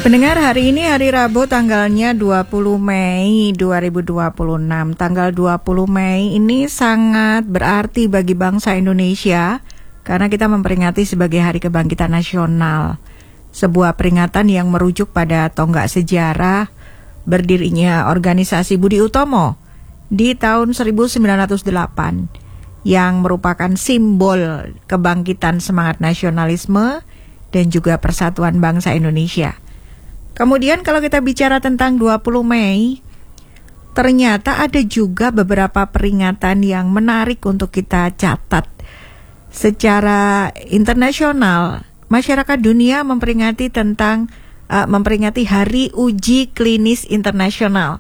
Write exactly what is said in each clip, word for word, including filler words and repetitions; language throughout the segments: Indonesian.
Pendengar, hari ini hari Rabu tanggalnya dua puluh Mei dua ribu dua puluh enam. Tanggal dua puluh Mei ini sangat berarti bagi bangsa Indonesia karena kita memperingati sebagai Hari Kebangkitan Nasional. Sebuah peringatan yang merujuk pada tonggak sejarah berdirinya organisasi Budi Utomo di tahun seribu sembilan ratus delapan yang merupakan simbol kebangkitan semangat nasionalisme dan juga persatuan bangsa Indonesia. Kemudian kalau kita bicara tentang dua puluh Mei, ternyata ada juga beberapa peringatan yang menarik untuk kita catat. Secara internasional, masyarakat dunia memperingati tentang uh, memperingati Hari Uji Klinis Internasional.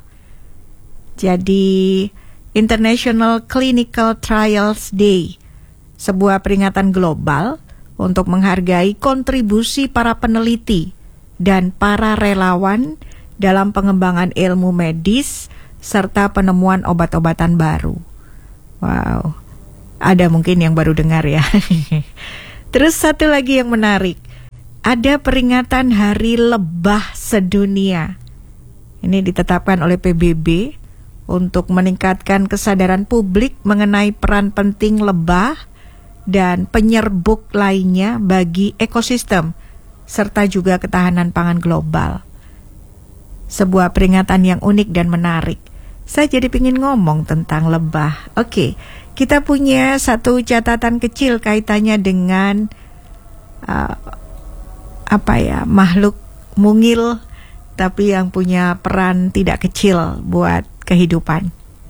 Jadi International Clinical Trials Day, sebuah peringatan global untuk menghargai kontribusi para peneliti dan para relawan dalam pengembangan ilmu medis serta penemuan obat-obatan baru. Wow, ada mungkin yang baru dengar ya. Terus satu lagi yang menarik, ada peringatan Hari Lebah Sedunia. Ini ditetapkan oleh P B B untuk meningkatkan kesadaran publik mengenai peran penting lebah dan penyerbuk lainnya bagi ekosistem serta juga ketahanan pangan global. Sebuah peringatan yang unik dan menarik. Saya jadi pingin ngomong tentang lebah. Oke, kita punya satu catatan kecil kaitannya dengan uh, apa ya, makhluk mungil tapi yang punya peran tidak kecil buat kehidupan.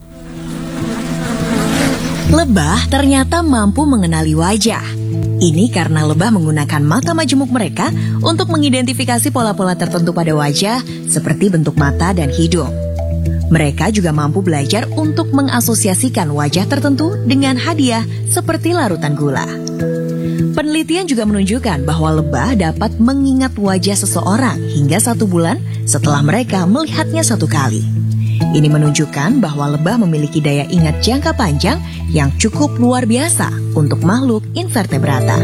Lebah ternyata mampu mengenali wajah. Ini karena lebah menggunakan mata majemuk mereka untuk mengidentifikasi pola-pola tertentu pada wajah seperti bentuk mata dan hidung. Mereka juga mampu belajar untuk mengasosiasikan wajah tertentu dengan hadiah seperti larutan gula. Penelitian juga menunjukkan bahwa lebah dapat mengingat wajah seseorang hingga satu bulan setelah mereka melihatnya satu kali. Ini menunjukkan bahwa lebah memiliki daya ingat jangka panjang yang cukup luar biasa untuk makhluk invertebrata.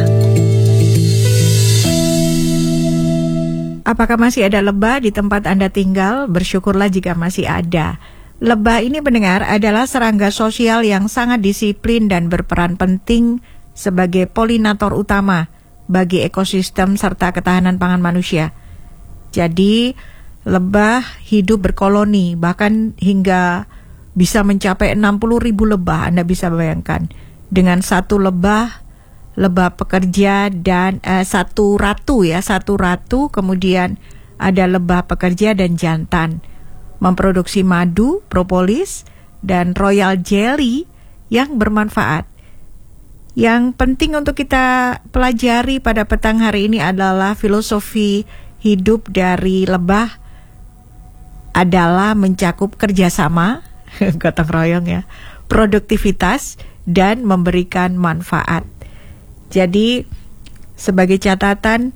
Apakah masih ada lebah di tempat Anda tinggal? Bersyukurlah jika masih ada. Lebah ini, pendengar, adalah serangga sosial yang sangat disiplin dan berperan penting sebagai polinator utama bagi ekosistem serta ketahanan pangan manusia. Jadi, lebah hidup berkoloni, bahkan hingga bisa mencapai enam puluh ribu lebah. Anda bisa bayangkan, dengan satu lebah, lebah pekerja dan eh, satu ratu ya, satu ratu, kemudian ada lebah pekerja dan jantan, memproduksi madu, propolis, dan royal jelly yang bermanfaat. Yang penting untuk kita pelajari pada petang hari ini adalah filosofi hidup dari lebah adalah mencakup kerjasama, gotong royong ya, produktivitas, dan memberikan manfaat. Jadi sebagai catatan,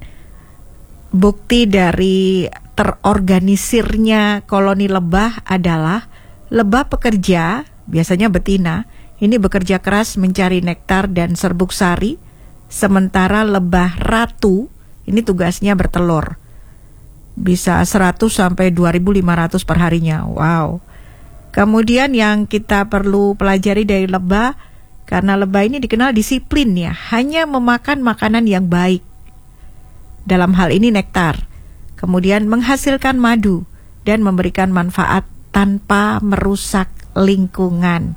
bukti dari terorganisirnya koloni lebah adalah lebah pekerja, biasanya betina, ini bekerja keras mencari nektar dan serbuk sari, sementara lebah ratu ini tugasnya bertelur. Bisa seratus sampai dua ribu lima ratus per harinya. Wow. Kemudian yang kita perlu pelajari dari lebah, karena lebah ini dikenal disiplin ya, hanya memakan makanan yang baik. Dalam hal ini nektar. Kemudian menghasilkan madu dan memberikan manfaat tanpa merusak lingkungan.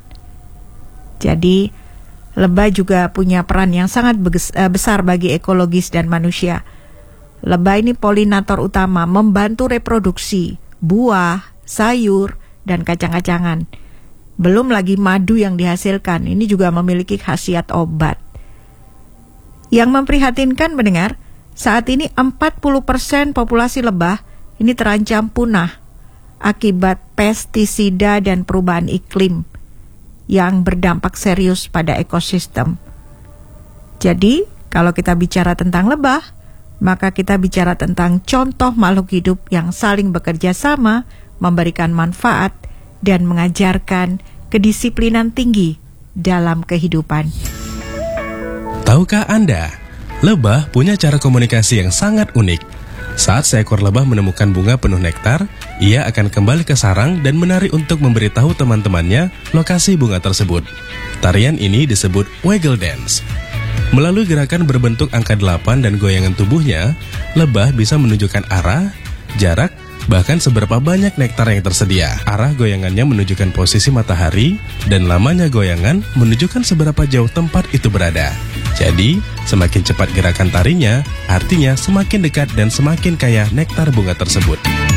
Jadi lebah juga punya peran yang sangat besar bagi ekologis dan manusia. Lebah ini polinator utama, membantu reproduksi buah, sayur, dan kacang-kacangan. Belum lagi madu yang dihasilkan, ini juga memiliki khasiat obat. Yang memprihatinkan, mendengar, saat ini empat puluh persen populasi lebah ini terancam punah akibat pestisida dan perubahan iklim yang berdampak serius pada ekosistem. Jadi, kalau kita bicara tentang lebah, maka kita bicara tentang contoh makhluk hidup yang saling bekerja sama, memberikan manfaat, dan mengajarkan kedisiplinan tinggi dalam kehidupan. Tahukah Anda, lebah punya cara komunikasi yang sangat unik. Saat seekor lebah menemukan bunga penuh nektar, ia akan kembali ke sarang dan menari untuk memberitahu teman-temannya lokasi bunga tersebut. Tarian ini disebut waggle dance. Melalui gerakan berbentuk angka delapan dan goyangan tubuhnya, lebah bisa menunjukkan arah, jarak, bahkan seberapa banyak nektar yang tersedia. Arah goyangannya menunjukkan posisi matahari, dan lamanya goyangan menunjukkan seberapa jauh tempat itu berada. Jadi, semakin cepat gerakan tarinya, artinya semakin dekat dan semakin kaya nektar bunga tersebut.